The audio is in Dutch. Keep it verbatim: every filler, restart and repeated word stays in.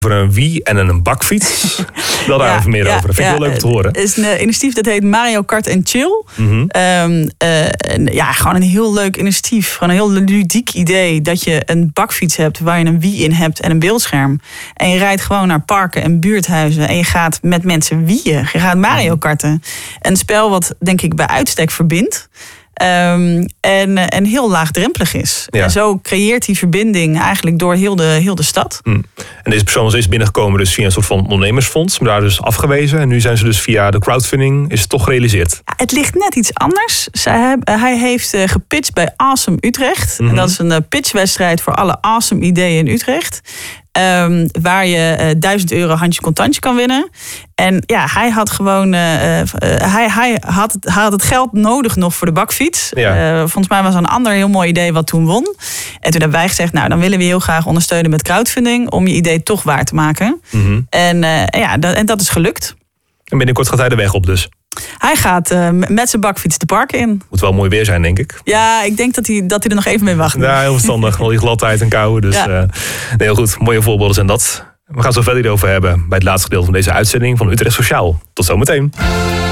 Voor een Wii en een bakfiets. Wel daar ja, even meer ja, over. Dat vind ik ja, heel leuk om te horen. Het is een initiatief dat heet Mario Kart en Chill. Mm-hmm. Um, uh, ja, gewoon een heel leuk initiatief. Gewoon een heel ludiek idee dat je een bakfiets hebt waar je een Wii in hebt en een beeldscherm. En je rijdt gewoon naar parken en buurthuizen en je gaat met mensen wielen. Je gaat Mario Karten. Een spel wat denk ik bij uitstek verbindt. Um, en, en heel laagdrempelig is. Ja. En zo creëert die verbinding eigenlijk door heel de, heel de stad. Mm. En deze persoon is binnengekomen dus via een soort van ondernemersfonds. Maar daar dus afgewezen. En nu zijn ze dus via de crowdfunding is het toch gerealiseerd. Ja, het ligt net iets anders. Zij, hij heeft uh, gepitcht bij Awesome Utrecht. Mm-hmm. En dat is een uh, pitchwedstrijd voor alle awesome ideeën in Utrecht. Um, waar je uh, duizend euro handje contantje kan winnen. En ja, hij had gewoon uh, uh, hij, hij, had het, hij had het geld nodig nog voor de bakfiets. Ja. Uh, volgens mij was er een ander heel mooi idee wat toen won. En toen hebben wij gezegd, nou dan willen we heel graag ondersteunen met crowdfunding om je idee toch waar te maken. Mm-hmm. En, uh, ja, dat, en dat is gelukt. En binnenkort gaat hij de weg op dus. Hij gaat uh, met zijn bakfiets de parken in. Moet wel mooi weer zijn, denk ik. Ja, ik denk dat hij, dat hij er nog even mee wacht. Ja, heel verstandig. Al die gladheid en kou. Dus ja. uh, nee, heel goed. Mooie voorbeelden zijn dat. We gaan zo verder over hebben bij het laatste gedeelte van deze uitzending van Utrecht Sociaal. Tot zometeen.